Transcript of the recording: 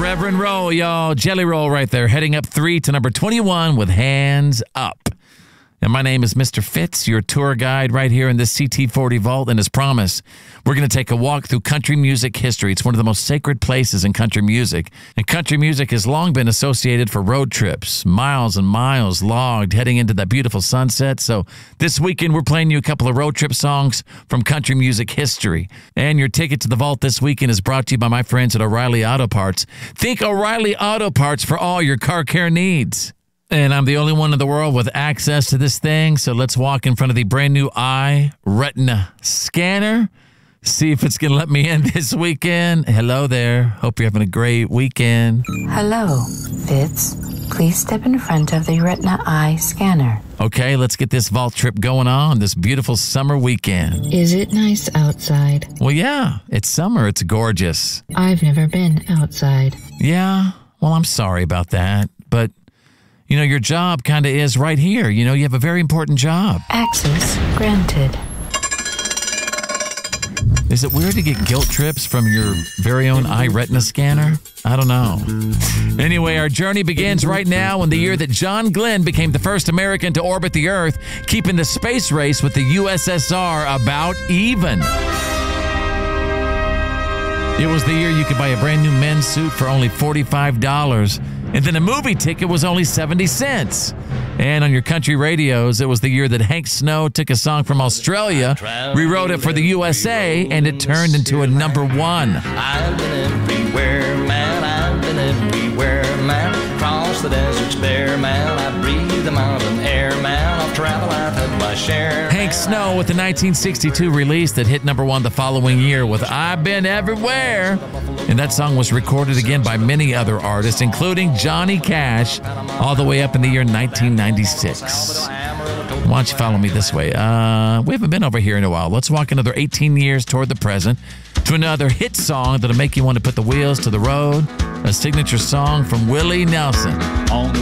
Reverend Roll, y'all. Jelly Roll right there, heading up 3 to number 21 with Hands Up. And my name is Mr. Fitz, your tour guide right here in this CT40 vault. And as promised, we're going to take a walk through country music history. It's one of the most sacred places in country music. And country music has long been associated for road trips, miles and miles logged, heading into that beautiful sunset. So this weekend, we're playing you a couple of road trip songs from country music history. And your ticket to the vault this weekend is brought to you by my friends at O'Reilly Auto Parts. Think O'Reilly Auto Parts for all your car care needs. And I'm the only one in the world with access to this thing, so let's walk in front of the brand new eye retina scanner. See if it's going to let me in this weekend. Hello there. Hope you're having a great weekend. Hello, Fitz. Please step in front of the retina eye scanner. Okay, let's get this vault trip going on this beautiful summer weekend. Is it nice outside? Well, yeah, it's summer. It's gorgeous. I've never been outside. Yeah, well, I'm sorry about that, but you know, your job kind of is right here. You know, you have a very important job. Access granted. Is it weird to get guilt trips from your very own eye retina scanner? I don't know. Anyway, our journey begins right now in the year that John Glenn became the first American to orbit the Earth, keeping the space race with the USSR about even. It was the year you could buy a brand new men's suit for only $45. And then a movie ticket was only 70 cents. And on your country radios, it was the year that Hank Snow took a song from Australia, rewrote it for the USA, and it turned into a number one. I've been everywhere, man. I've been everywhere, man. Across the deserts bare, man. I breathe the mountain air, man. I've traveled, I've had my share. Hank Snow with the 1962 release that hit number one the following year with I've Been Everywhere. And that song was recorded again by many other artists, including Johnny Cash, all the way up in the year 1996. Why don't you follow me this way? We haven't been over here in a while. Let's walk another 18 years toward the present to another hit song that'll make you want to put the wheels to the road, a signature song from Willie Nelson.